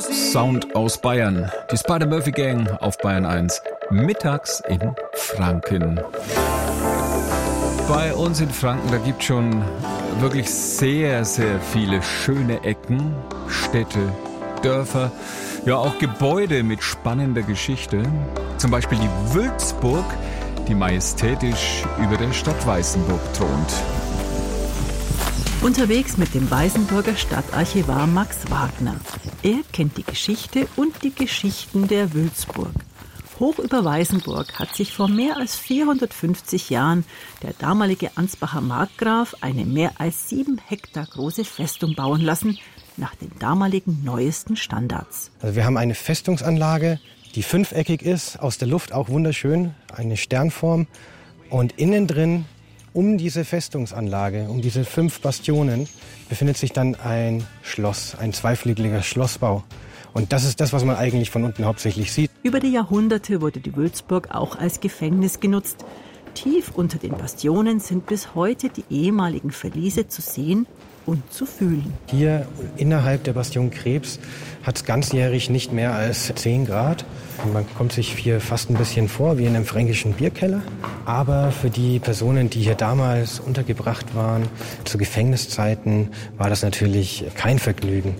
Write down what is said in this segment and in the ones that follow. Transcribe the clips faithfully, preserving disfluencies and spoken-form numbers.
Sound aus Bayern. Die Spider-Murphy Gang auf Bayern eins. Mittags in Franken. Bei uns in Franken, da gibt es schon wirklich sehr, sehr viele schöne Ecken, Städte, Dörfer, ja auch Gebäude mit spannender Geschichte. Zum Beispiel die Wülzburg, die majestätisch über der Stadt Weißenburg thront. Unterwegs mit dem Weißenburger Stadtarchivar Max Wagner. Er kennt die Geschichte und die Geschichten der Wülzburg. Hoch über Weißenburg hat sich vor mehr als vierhundertfünfzig Jahren der damalige Ansbacher Markgraf eine mehr als sieben Hektar große Festung bauen lassen, nach den damaligen neuesten Standards. Also wir haben eine Festungsanlage, die fünfeckig ist, aus der Luft auch wunderschön, eine Sternform. Und innen drin, um diese Festungsanlage, um diese fünf Bastionen, befindet sich dann ein Schloss, ein zweiflügeliger Schlossbau. Und das ist das, was man eigentlich von unten hauptsächlich sieht. Über die Jahrhunderte wurde die Wülzburg auch als Gefängnis genutzt. Tief unter den Bastionen sind bis heute die ehemaligen Verliese zu sehen und zu fühlen. Hier innerhalb der Bastion Krebs hat es ganzjährig nicht mehr als zehn Grad. Man kommt sich hier fast ein bisschen vor wie in einem fränkischen Bierkeller. Aber für die Personen, die hier damals untergebracht waren, zu Gefängniszeiten, war das natürlich kein Vergnügen.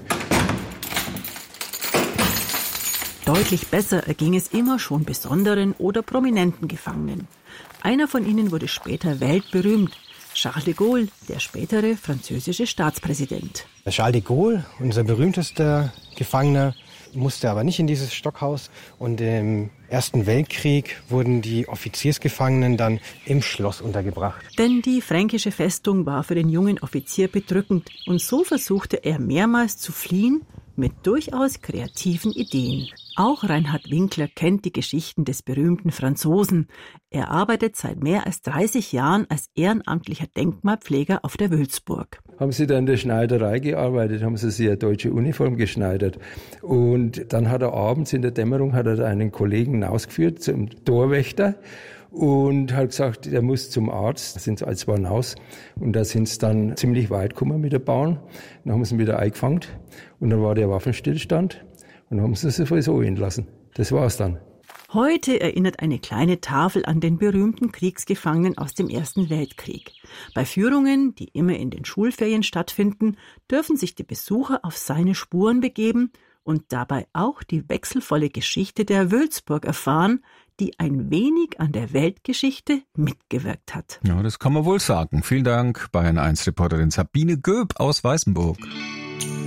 Deutlich besser erging es immer schon besonderen oder prominenten Gefangenen. Einer von ihnen wurde später weltberühmt. Charles de Gaulle, der spätere französische Staatspräsident. Charles de Gaulle, unser berühmtester Gefangener, musste aber nicht in dieses Stockhaus. Und im Ersten Weltkrieg wurden die Offiziersgefangenen dann im Schloss untergebracht. Denn die fränkische Festung war für den jungen Offizier bedrückend. Und so versuchte er mehrmals zu fliehen mit durchaus kreativen Ideen. Auch Reinhard Winkler kennt die Geschichten des berühmten Franzosen. Er arbeitet seit mehr als dreißig Jahren als ehrenamtlicher Denkmalpfleger auf der Wülzburg. Haben sie dann in der Schneiderei gearbeitet, haben sie sich eine deutsche Uniform geschneidert. Und dann hat er abends in der Dämmerung hat er einen Kollegen ausgeführt zum Torwächter und hat gesagt, der muss zum Arzt. Da sind sie als waren aus. Und da sind sie dann ziemlich weit gekommen mit der Bahn. Dann haben sie ihn wieder eingefangen und dann war der Waffenstillstand. Und dann haben sie sich so entlassen. Das war's dann. Heute erinnert eine kleine Tafel an den berühmten Kriegsgefangenen aus dem Ersten Weltkrieg. Bei Führungen, die immer in den Schulferien stattfinden, dürfen sich die Besucher auf seine Spuren begeben und dabei auch die wechselvolle Geschichte der Wülzburg erfahren, die ein wenig an der Weltgeschichte mitgewirkt hat. Ja, das kann man wohl sagen. Vielen Dank, Bayern eins Reporterin Sabine Göb aus Weißenburg.